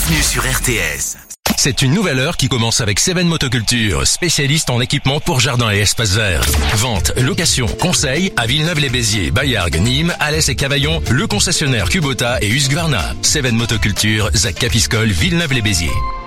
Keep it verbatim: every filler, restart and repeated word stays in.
Bienvenue sur R T S. C'est une nouvelle heure qui commence avec Seven Motoculture, spécialiste en équipement pour jardin et espaces verts. Vente, location, conseil à Villeneuve-les-Béziers, Bayargues, Nîmes, Alès et Cavaillon, le concessionnaire Kubota et Husqvarna. Seven Motoculture, Zac Capiscol, Villeneuve-les-Béziers.